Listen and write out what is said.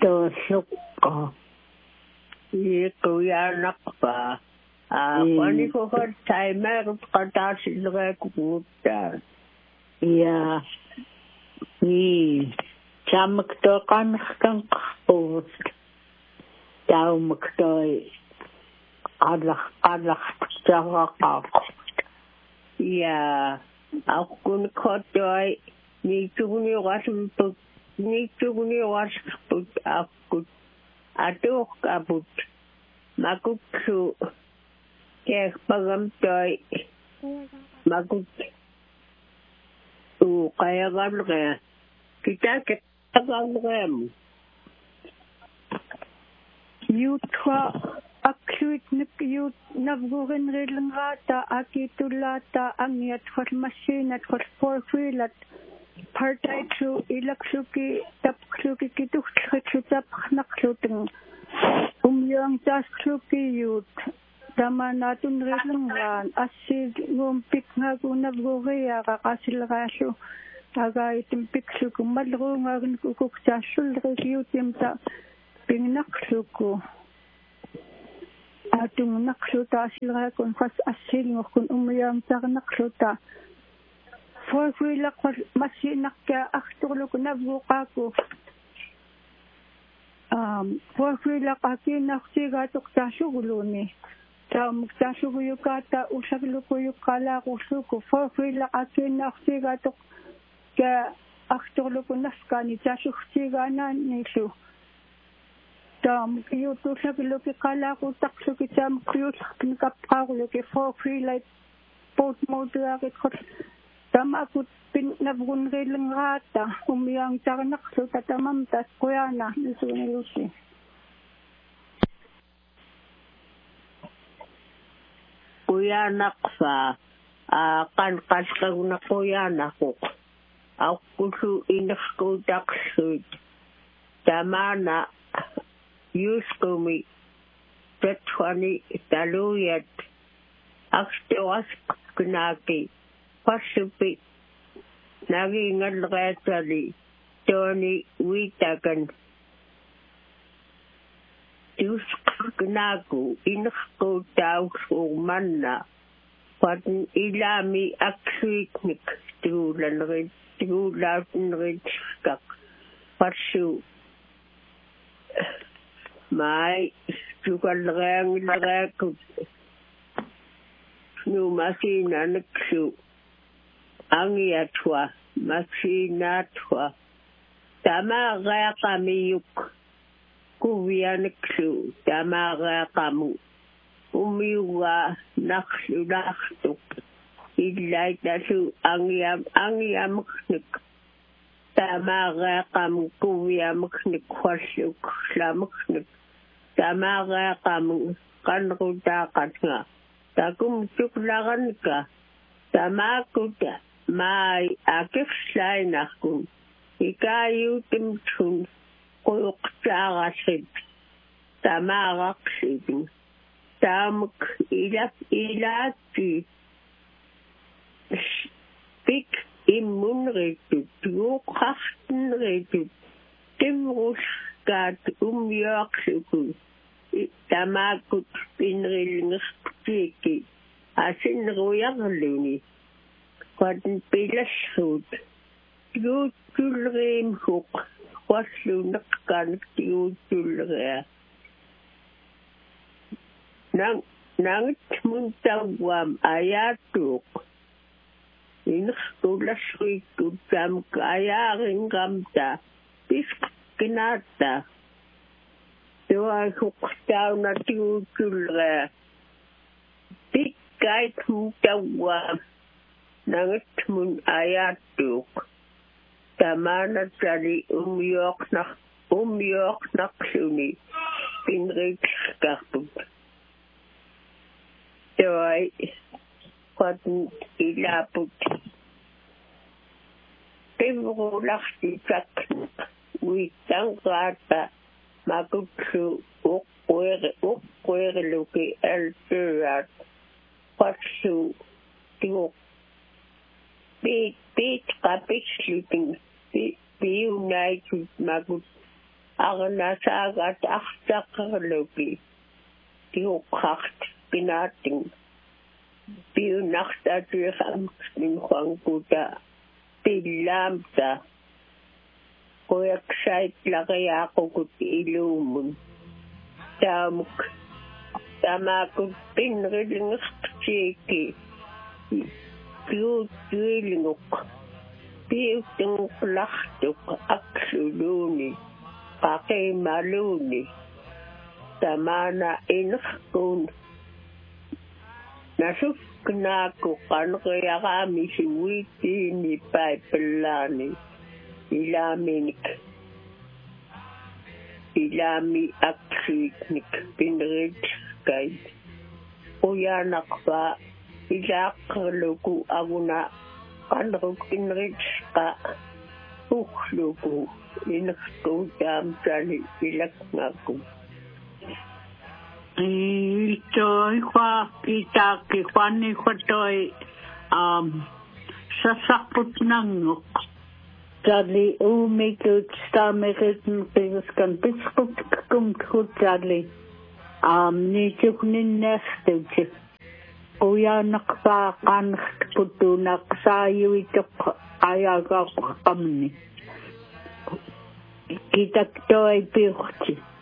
toosukko iikuyaanaqpa panikokat taimerut qataasilreekukuttaa ja sammaktoqanerkanqarpuut taumaktoi qallartaraqaqut ja aqunqottoi niituguniuarput akkut atuuqqaput makuksu keerpagamtoi makut uqayagalrea kitakeqagalreamu yutwa akluitnik yut navgurinrilngaata akitullaata angiat farmasinat farforfilat partaitu ilaksuki tapkluki kituxtlu tapnaqluting umyang taskluki yut tamanatun rilngaan assid ngumpik ngagunavguria qaqasilqaallu agaitim piksuku malruungaagin kukuktaassulrikiutimta pingnaqluku atungnaqluta asilraakun qas assilngorkun umyang tarnaqluta forfuilaqwal massinaqqa arturluku navguqaaku forfuilaqakiinartigaatuqtaasuguluni taumuktaasuguyukaata ullakilukuyuqqalaaqulluku forfuilaqakiinartigaatuq ka arturluku nafkaani taasugtigaanaanniillu taumukiyutullakiluki qalaaqutaqluki taamukiyullartinikappqaaruluki forfuilait poutmoutigaaqitqut tamakut navgunrilngaata umyang tarnaqluta tamamtas quyana nisuunilusi quyanaqfa qalqalqaguna quyanaqoq aqullu inerquutaqsuut tamana yusqumi tatwani taluyat aqtuasqnaaki passupi nagingalreatali tooni wiitakan yusqnaaku inerquutaausuurmanna patn ilami aksuitnik tiguulautineritkaq passu mai tukalreangilreakut numasinanaksu angiatwa masinatwa tamareaqamiyuk kuvianaksu tamareaqamu umiuga naqsulartuq illaitasu angiamuknik tamareaqamu kuviamuknik qualluk lamuknik tamareaqamu qanrutaaqatnga takum tuklaranka tamakuta mai akifslainarkun ikayutimtun quyuqtaarasit tamaraqsitin tamuk ilaatti pik immunritut tuuqqartinritut timruskaat umyuaqsuku tamakut pinrilngertiiki asinruyarluni qatn pilassuut tuutulriimhuq qalluneqqanik tuutulria nangit muntawam ayaatuq inerqulassuikku tamk ayaaringamta piskinaata tuahuqtauna tuutulria pikkait muntawam nangit mun ayaatuq tamanatali umyuaqnaqsuni pinrikskarput tuai qatn ilaput timrularti takk uittanqaata makutsu uqqueriluki altuat qatsu tuuq Beat qapislitin biunaitut makut Arnasaagat artaqarluki tiuqqart pinaating piunartaatuiqam minquankuta pillaamta qoyaksait laqiaaqukut iluumun taamuk tamakut pinrilingqtiiki piutuilinguk piutunqlartuq aksuluuni qaqimaluuni tamana inqun nasuknaaku qanqiyaqaami siwitiini paipellaani ilami aksiitnik pinritskay uyanaqpa ilaaqluku aguna qanruk pinritska ukhluku inqtuutaamtani ilakngaku Itoi kwa kitaki kwani kwatoi sasakut nanguk. Dadli umikut stameritn piskan piskut kumtkut dadli. Nijuk ninnestuti. Uyanak pa kankt putunak sayuitok ayagak kamni. Kitak toi pirti.